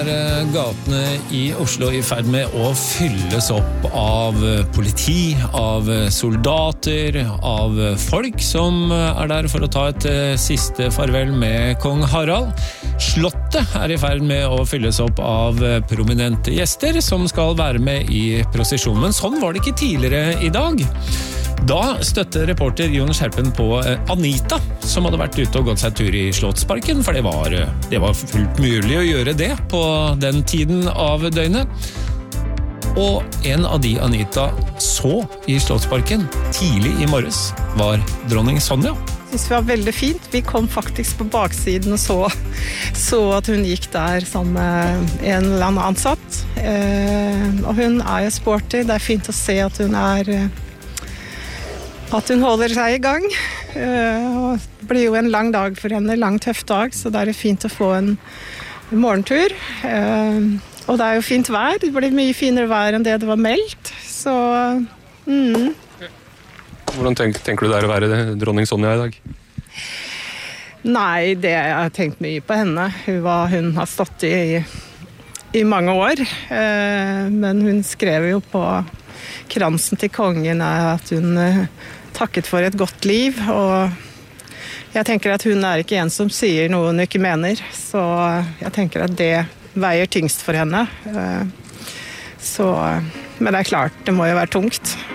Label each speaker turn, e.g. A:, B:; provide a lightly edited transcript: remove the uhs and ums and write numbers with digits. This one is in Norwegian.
A: gatene i Oslo i ferd med å fylles opp av politi, av soldater, av folk som der for å ta et siste farvel med kong Harald. Slottet i ferd med å fylles opp av prominente gjester som skal være med i prosesjonen. Men sånn var det ikke tidligere i dag. Da støtte reporter Jon Skjerpen på Anita, som hadde vært ute og gått seg tur i Slottsparken, for det var fullt mulig å gjøre det på den tiden av døgnet. Og en av de Anita så i Slottsparken tidlig i morges var dronning Sonja.
B: Jeg synes det var veldig fint. Vi kom faktisk på baksiden og så at hun gikk der sammen med en eller annen ansatt. Og hun jo sporty. Det fint å se at hun holder seg i gang. Det blir jo en lang dag for henne, en lang tøff dag, så det fint å få en morgentur. Og det jo fint vær, det blir mye finere vær enn det var meldt, så...
C: Hvordan tenker du det å være dronning Sonja i dag?
B: Nei, jeg har tenkt mye på henne. Hun har stått i mange år, men hun skrev jo på kransen til kongen at hun takket for et godt liv, og jeg tenker at hun ikke en som sier noe hun ikke mener, så jeg tenker at det veier tyngst for henne. Men det klart, det må jo være tungt.